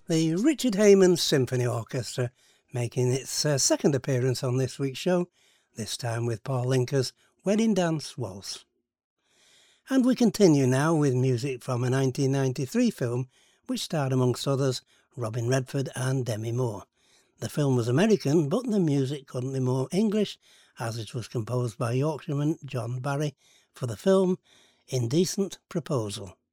The Richard Hayman Symphony Orchestra making its second appearance on this week's show, this time with Paul Linker's Wedding Dance Waltz. And we continue now with music from a 1993 film which starred amongst others Robin Redford and Demi Moore. The film was American, but the music couldn't be more English, as it was composed by Yorkshireman John Barry for the film Indecent Proposal.